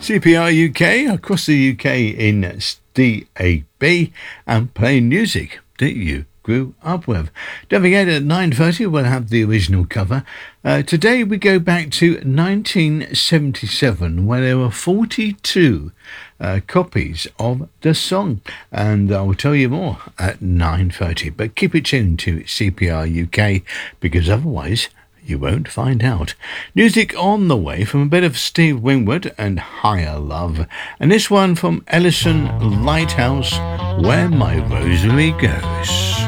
CPR UK, across the UK in DAB, and playing music that you grew up with. Don't forget, at 9:30 we'll have the original cover. Today we go back to 1977, where there were 42 copies of the song, and I will tell you more at 9:30. But keep it tuned to CPR UK, because otherwise you won't find out. Music on the way from a bit of Steve Winwood and Higher Love, and this one from Ellison Lighthouse, Where My Rosary Goes.